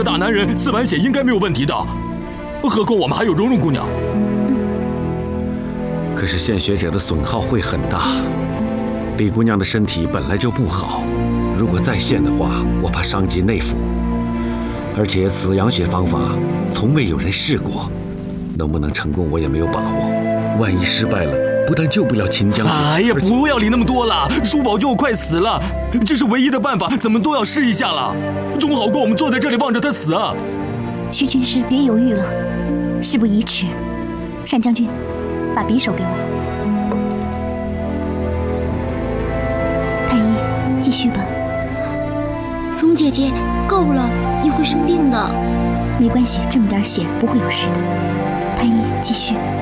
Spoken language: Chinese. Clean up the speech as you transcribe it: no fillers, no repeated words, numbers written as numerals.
大男人4碗血应该没有问题的，何况我们还有蓉蓉姑娘。 可是献血者的损耗会很大，李姑娘的身体本来就不好，如果再献的话，我怕伤及内腑。而且此养血方法从未有人试过，能不能成功我也没有把握。万一失败了，不但救不了秦将军， 哎呀，不要理那么多了，叔宝就快死了，这是唯一的办法，怎么都要试一下了，总好过我们坐在这里望着他死啊。 徐军师，别犹豫了，事不宜迟。单将军，把匕首给我。太医，继续吧。 蓉姐姐，够了，你会生病的。 没关系，这么点血不会有事的。太医，继续。